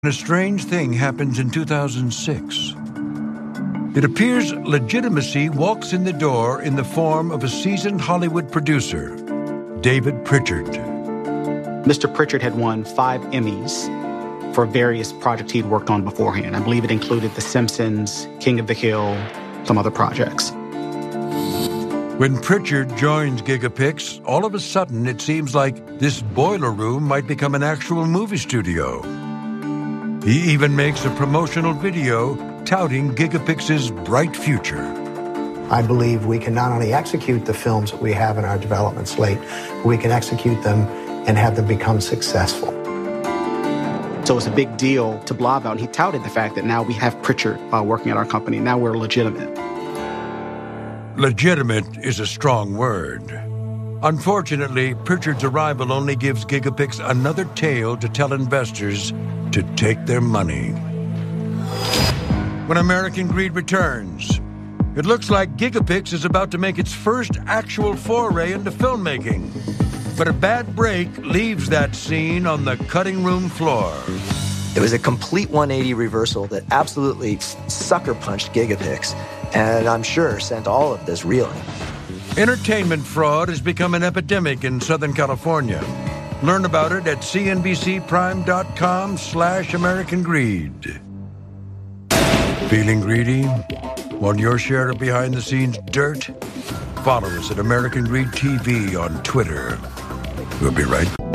A strange thing happens in 2006. It appears legitimacy walks in the door in the form of a seasoned Hollywood producer, David Pritchard. Mr. Pritchard had won 5 Emmys for various projects he'd worked on beforehand. I believe it included The Simpsons, King of the Hill, some other projects. When Pritchard joins Gigapix, all of a sudden it seems like this boiler room might become an actual movie studio. He even makes a promotional video touting Gigapix's bright future. I believe we can not only execute the films that we have in our development slate, but we can execute them and have them become successful. So it's a big deal to blab out. He touted the fact that now we have Pritchard working at our company. Now we're legitimate. Legitimate is a strong word. Unfortunately, Pritchard's arrival only gives Gigapix another tale to tell investors to take their money. When American Greed returns, it looks like Gigapix is about to make its first actual foray into filmmaking. But a bad break leaves that scene on the cutting room floor. It was a complete 180 reversal that absolutely sucker punched Gigapix, and I'm sure sent all of this reeling. Entertainment fraud has become an epidemic in Southern California. Learn about it at cnbcprime.com/American Greed. Feeling greedy? Want your share of behind-the-scenes dirt? Follow us at American Greed TV on Twitter. We'll be right back.